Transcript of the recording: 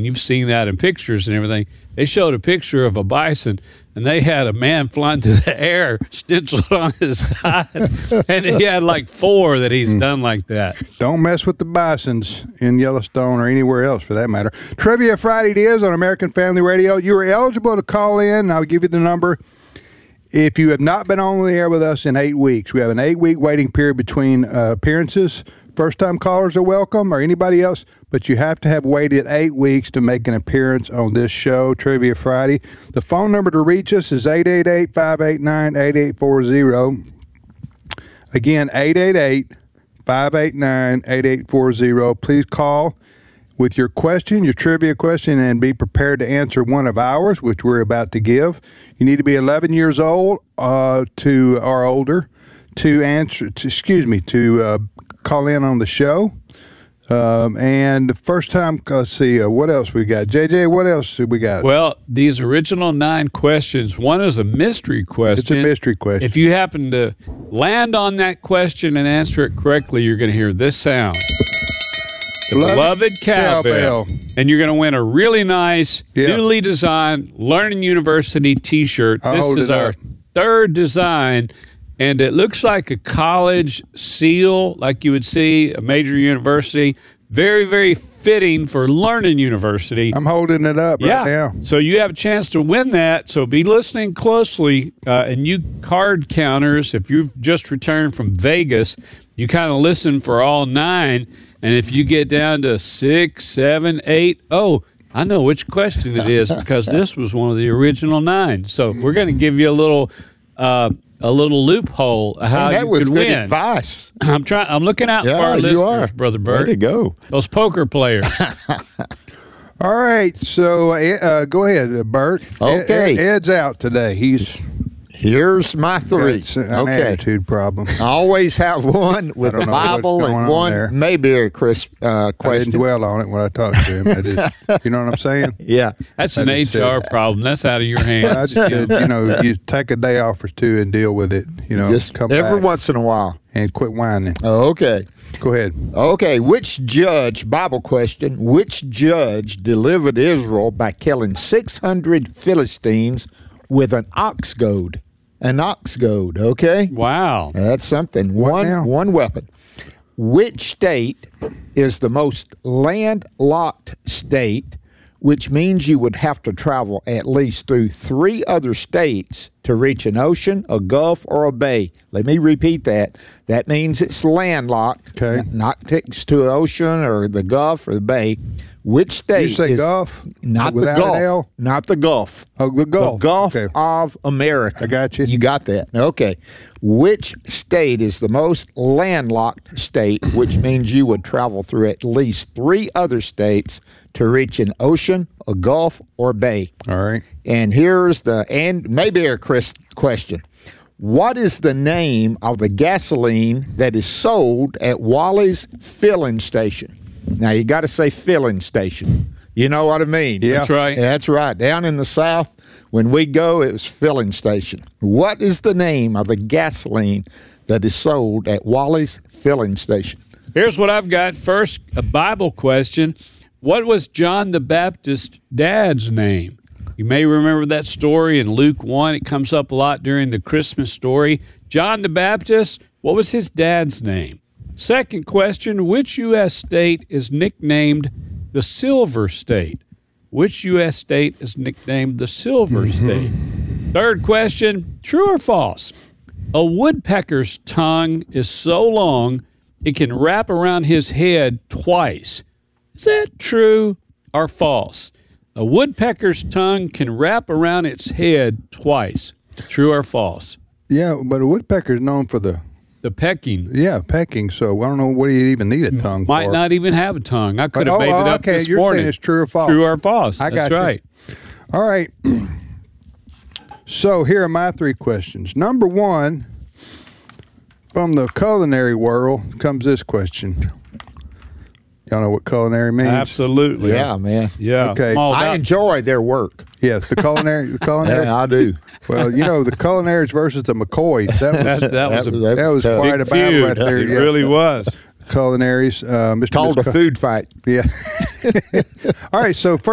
and you've seen that in pictures and everything. They showed a picture of a bison, and they had a man flying through the air stenciled on his side, and he had like 4 that he's done like that. Don't mess with the bisons in Yellowstone or anywhere else for that matter. Trivia Friday it is on American Family Radio. You are eligible to call in. I'll give you the number. If you have not been on the air with us in 8 weeks, we have an 8-week waiting period between appearances. First-time callers are welcome, or anybody else, but you have to have waited 8 weeks to make an appearance on this show, Trivia Friday. The phone number to reach us is 888-589-8840. Again, 888-589-8840. Please call with your question, your trivia question, and be prepared to answer one of ours, which we're about to give. You need to be 11 years old to or older to call in on the show. And the first time, let's see, what else we got? JJ, what else we got? Well, these original 9 questions, one is a mystery question. It's a mystery question. If you happen to land on that question and answer it correctly, you're going to hear this sound. The beloved cowbell. And you're going to win a really nice, newly designed Learning University T-shirt. This is our 3rd design. And it looks like a college seal, like you would see a major university. Very, very fitting for Learning University. I'm holding it up right now. So you have a chance to win that. So be listening closely. And you card counters, if you've just returned from Vegas, you kind of listen for all 9. And if you get down to 6, 7, 8, I know which question it is because this was one of the original 9. So we're going to give you a little loophole how you could win. That was good advice. I'm looking out for our listeners, Brother Bert. Way to go. Those poker players. All right, so go ahead, Bert. Okay. Ed's out today. Here's my 3. It's an attitude problem. I always have one with the Bible and one maybe a question. I didn't dwell on it when I talked to him. You know what I'm saying? Yeah. That's an HR problem. That's out of your hands. You take a day off or 2 and deal with it. Just come every once in a while. And quit whining. Okay. Go ahead. Okay. Bible question, which judge delivered Israel by killing 600 Philistines with an ox goad? An ox goad, okay? Wow. That's something. One weapon. Which state is the most landlocked state, which means you would have to travel at least through 3 other states to reach an ocean, a gulf, or a bay? Let me repeat that. That means it's landlocked, not next to an ocean or the gulf or the bay. Which state you say Gulf? Not the Gulf. Not the Gulf. Oh, the Gulf. The Gulf of America. I got you. You got that. Okay. Which state is the most landlocked state, which means you would travel through at least 3 other states to reach an ocean, a gulf, or bay? All right. And here's maybe a question. What is the name of the gasoline that is sold at Wally's filling station? Now, you got to say filling station. You know what I mean? Yeah. That's right. That's right. Down in the South, when we go, it was filling station. What is the name of the gasoline that is sold at Wally's filling station? Here's what I've got. First, a Bible question. What was John the Baptist's dad's name? You may remember that story in Luke 1. It comes up a lot during the Christmas story. John the Baptist, what was his dad's name? Second question, which U.S. state is nicknamed the Silver State? Which U.S. state is nicknamed the Silver State? Third question, true or false? A woodpecker's tongue is so long it can wrap around his head twice. Is that true or false? A woodpecker's tongue can wrap around its head twice. True or false? Yeah, but a woodpecker is known for the pecking. Yeah, pecking. So I don't know what do you even need a tongue Might for. not even have a tongue. I could have made it up this you're morning. Saying it's true or false. True or false. I got That's right. All right. So here are my 3 questions. Number 1, from the culinary world comes this question. Y'all know what culinary means? Absolutely. Yeah, man. Yeah. Okay. I enjoy their work. Yes, the culinary. Yeah, I do. Well, the culinaries versus the McCoys. That was quite a battle right there. It really was. Culinaries. Called a food fight. Yeah. All right. So first.